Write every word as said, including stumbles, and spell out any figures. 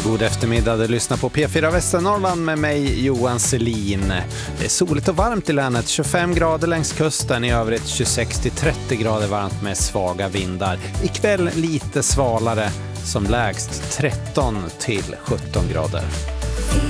God eftermiddag, du lyssnar på P fyra Västernorrland med mig Johan Selin. Det är soligt och varmt i länet, tjugofem grader längs kusten, i övrigt tjugosex till trettio grader varmt med svaga vindar. Ikväll lite svalare, som lägst tretton till sjutton grader.